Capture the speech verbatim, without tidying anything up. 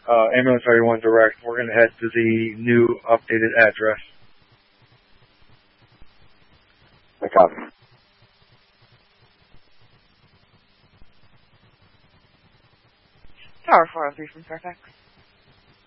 uh, Ambulance thirty-one Direct. We're going to head to the new updated address. I copy. Tower four oh three from Fairfax.